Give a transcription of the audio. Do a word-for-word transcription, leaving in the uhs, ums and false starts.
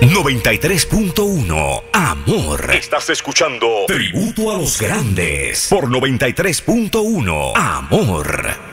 noventa y tres punto uno, Amor. Estás escuchando Tributo a los Grandes por noventa y tres punto uno, Amor.